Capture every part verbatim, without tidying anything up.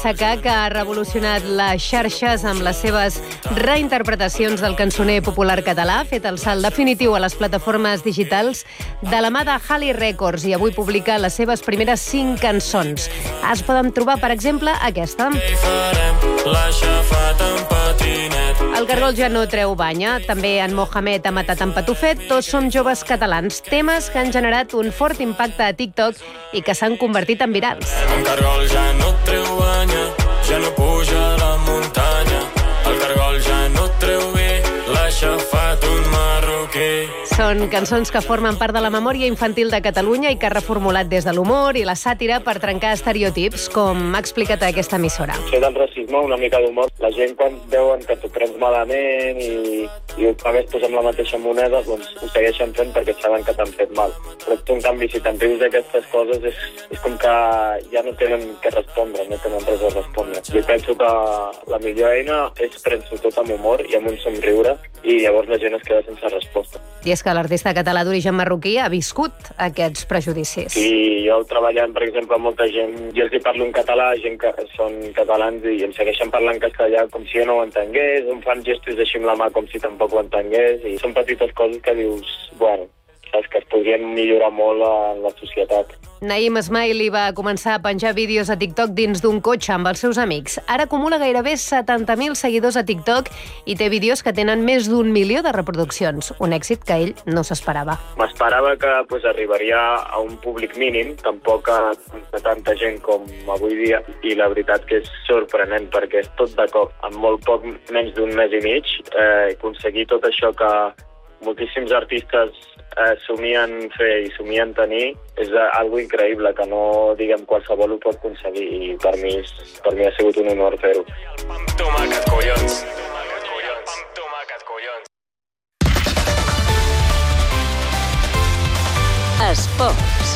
destacar que ha revolucionat les xarxes amb les seves reinterpretacions del cançoner popular català, fet el salt definitiu a les plataformes digitals de la mà de Halley Records, i avui publica les seves primeres cinc cançons. Es poden trobar, per exemple, aquesta. El Cargol ja no treu banya, també en Mohamed ha matat en Patufet, tots som joves catalans, temes que han generat un fort impacte a TikTok i que s'han convertit en virals. El Cargol ja no treu banya, ja no puja a la muntanya, el Cargol ja no treu bé, l'ha aixafat un marroquí. Són cançons que formen part de la memòria infantil de Catalunya i que ha reformulat des de l'humor i la sàtira per trencar estereotips, com ha explicat a aquesta emissora. Fer del racisme una mica d'humor. La gent, quan veuen que t'ho prens malament i, i ho pagues amb la mateixa moneda, doncs ho segueixen fent perquè saben que t'han fet mal. Però tu, en canvi, si te'n rius d'aquestes coses, és, és com que ja no tenen què respondre, no tenen res a respondre. Jo penso que la millor eina és prendre-ho tot amb humor i amb un somriure, i llavors la gent es queda sense resposta. I és que l'artista català d'origen marroquí ha viscut aquests prejudicis. Sí, jo treballant, per exemple, amb molta gent, jo els hi parlo en català, gent que són catalans i em segueixen parlant castellà com si jo no ho entengués, em fan gestos així amb la mà com si tampoc ho entengués, i són petites coses que dius, bueno, saps que es podrien millorar molt en la societat. Naïm Ismaili va començar a penjar vídeos a TikTok dins d'un cotxe amb els seus amics. Ara acumula gairebé setanta mil seguidors a TikTok i té vídeos que tenen més d'un milió de reproduccions, un èxit que ell no s'esperava. M'esperava que pues, arribaria a un públic mínim, tampoc a, a tanta gent com avui dia, i la veritat que és sorprenent perquè és tot de cop, en molt poc menys d'un mes i mig, eh, aconseguir tot això que moltíssims artistes eh, somien fer i somien tenir, és algo increïble que no, diguem, qualsevol ho pot aconseguir, i per mi, per mi ha sigut un honor fer-ho. Tomàquet, collons. Tomàquet, collons. Esports.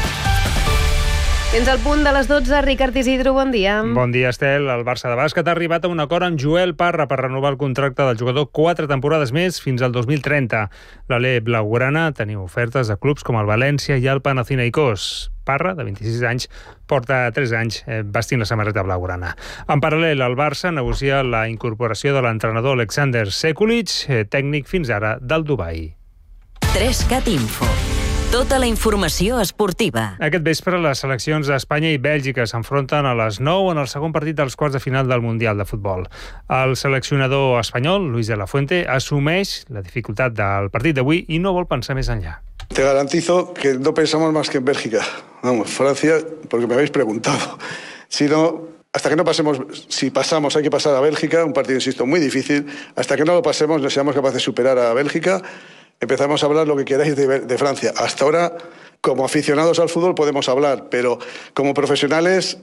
Fins al punt de les dotze, Ricard Isidro, bon dia. Bon dia, Estel. El Barça de bàsquet ha arribat a un acord amb Joel Parra per renovar el contracte del jugador quatre temporades més fins al dos mil trenta. L'Ale Blaugrana tenia ofertes de clubs com el València i el Panathinaikos. Parra, de vint-i-sis anys, porta tres anys vestint la samarreta blaugrana. En paral·lel, el Barça negocia la incorporació de l'entrenador Alexander Sekulic, tècnic fins ara del Dubai. tres cat Info. Tota la informació esportiva. Aquest vespre, les seleccions d'Espanya i Bèlgica s'enfronten a les nou en el segon partit dels quarts de final del Mundial de Futbol. El seleccionador espanyol, Luis de la Fuente, assumeix la dificultat del partit d'avui i no vol pensar més enllà. Te garantizo que no pensamos más que en Bélgica. Vamos, Francia, porque me habéis preguntado. Si no, hasta que no pasemos, si pasamos, hay que pasar a Bélgica, un partido, insisto, muy difícil. Hasta que no lo pasemos, no seamos capaces de superar a Bélgica, empezamos a hablar lo que queráis de, de Francia. Hasta ahora, como aficionados al fútbol, podemos hablar, pero como profesionales,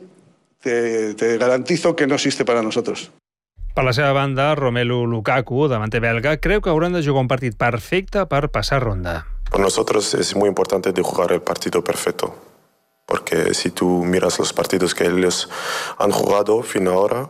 te, te garantizo que no existe para nosotros. Per la seva banda, Romelu Lukaku, davanter belga, creu que hauran de jugar un partit perfecte per passar ronda. Para nosotros es muy importante de jugar el partido perfecto, porque si tú miras los partidos que ellos han jugado fin ahora,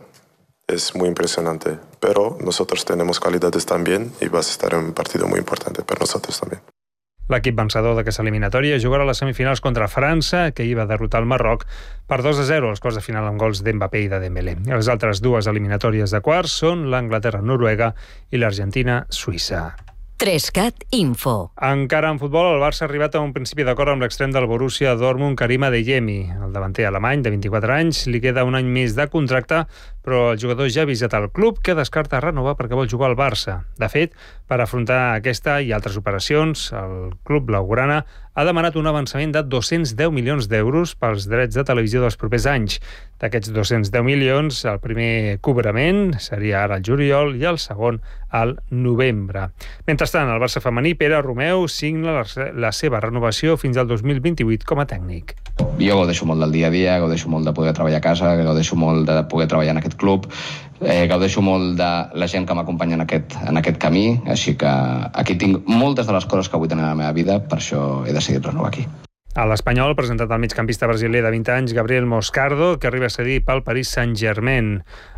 es muy impresionante, pero nosotros tenemos calidades también y va a estar en un partido muy importante para nosotros también. L'equip vencedor d'aquesta eliminatòria jugarà a les semifinals contra França, que hi va derrotar el Marroc per dos a zero als quarts de final amb gols d'Mbappé i de Dembélé. Les altres dues eliminatòries de quarts són l'Anglaterra-Noruega i l'Argentina-Suïssa. tres cat Info. Encara en futbol, el Barça ha arribat a un principi d'acord amb l'extrem del Borussia Dortmund, Karim Adeyemi. El davanter alemany, de vint-i-quatre anys, li queda un any més de contracte, però el jugador ja ha avisat al club que descarta renovar perquè vol jugar al Barça. De fet, per afrontar aquesta i altres operacions, el club blaugrana ha demanat un avançament de dos-cents deu milions d'euros pels drets de televisió dels propers anys. D'aquests dos-cents deu milions, el primer cobrament seria ara al juliol i el segon al novembre. Mentrestant, el Barça femení, Pere Romeu, signa la, la seva renovació fins al dos mil vint-i-vuit com a tècnic. Jo gaudeixo molt del dia a dia, gaudeixo molt de poder treballar a casa, gaudeixo molt de poder treballar en aquest club, eh, gaudeixo molt de la gent que m'acompanya en aquest, en aquest camí, així que aquí tinc moltes de les coses que vull tenir a la meva vida, per això he decidit renovar aquí. A l'Espanyol, presentat el migcampista brasiler de vint anys, Gabriel Moscardo, que arriba a cedir pel Paris Saint-Germain.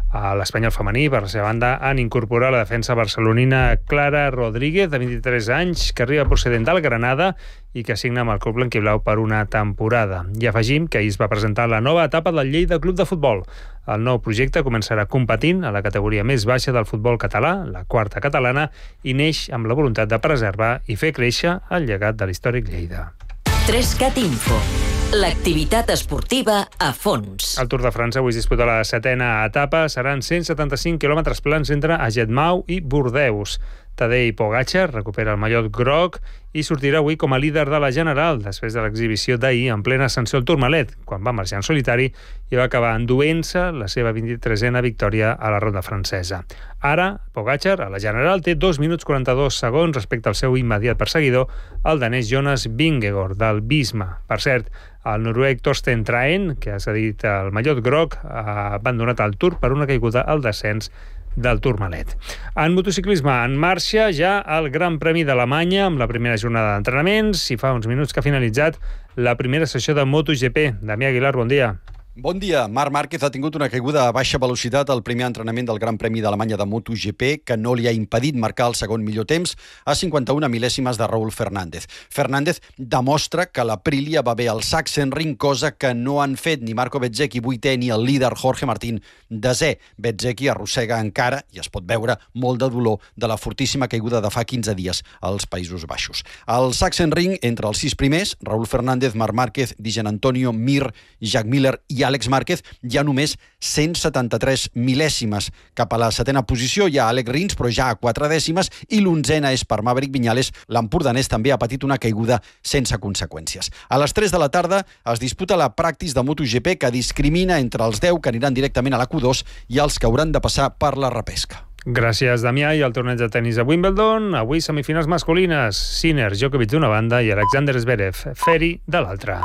A l'Espanyol femení, per la seva banda, han incorporat la defensa barcelonina Clara Rodríguez, de vint-i-tres anys, que arriba procedent del Granada i que signa amb el club blanquiblau per una temporada. I afegim que ahir es va presentar la nova etapa del Lleida Club de Futbol. El nou projecte començarà competint a la categoria més baixa del futbol català, la quarta catalana, i neix amb la voluntat de preservar i fer créixer el llegat de l'històric Lleida. Trescat Info. L'activitat esportiva a fons. El Tour de França avui es disputa la setena etapa. Seran cent setanta-cinc quilòmetres plans entre Agetmau i Bordeus. Tadej Pogačar recupera el mallot groc i sortirà avui com a líder de la General després de l'exhibició d'ahir en plena ascensió al Tourmalet, quan va marxar en solitari i va acabar enduent-se la seva vint-i-tresena victòria a la ronda francesa. Ara, Pogačar, a la General, té dos minuts quaranta-dos segons respecte al seu immediat perseguidor, el danès Jonas Vingegaard, del Visma. Per cert, el noruec Torsten Traen, que ha cedit el mallot groc, ha abandonat el Tour per una caiguda al descens del Tourmalet. En motociclisme, en marxa ja el Gran Premi d'Alemanya amb la primera jornada d'entrenaments i fa uns minuts que ha finalitzat la primera sessió de MotoGP. Damià Aguilar, bon dia. Bon dia. Marc Márquez ha tingut una caiguda a baixa velocitat al primer entrenament del Gran Premi d'Alemanya de MotoGP, que no li ha impedit marcar el segon millor temps a cinquanta-una mil·lèsimes de Raúl Fernández. Fernández demostra que l'Aprilia va bé al Sachsenring, cosa que no han fet ni Marco Bezzecchi, vuitè, ni el líder Jorge Martín, desè. Bezzecchi arrossega encara, i es pot veure, molt de dolor de la fortíssima caiguda de fa quinze dies als Països Baixos. Al Sachsenring, entre els sis primers, Raúl Fernández, Marc Márquez, Di Gianantonio, Mir, Jack Miller i Àlex Márquez, hi ha només cent setanta-tres mil·lèsimes. Cap a la setena posició hi ha Àlex Rins, però ja a quatre dècimes, i l'onzena és per Maverick Viñales. L'empordanès també ha patit una caiguda sense conseqüències. A les tres de la tarda es disputa la practice de MotoGP, que discrimina entre els deu que aniran directament a la Q dos i els que hauran de passar per la repesca. Gràcies, Damià. I el torneig de tennis a Wimbledon, avui semifinals masculines. Sinner, Djokovic d'una banda i Alexander Zverev, Ferry de l'altra.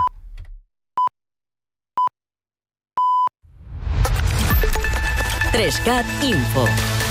Trescat Info.